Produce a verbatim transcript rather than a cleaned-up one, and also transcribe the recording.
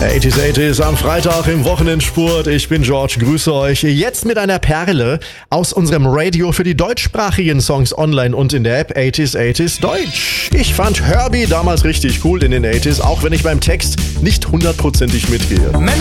achtziger achtziger am Freitag im Wochenendspurt. Ich bin George, grüße euch. Jetzt mit einer Perle aus unserem Radio für die deutschsprachigen Songs online und in der App achtziger achtziger Deutsch. Ich fand Herbie damals richtig cool in den achtziger, auch wenn ich beim Text nicht hundertprozentig mitgehe.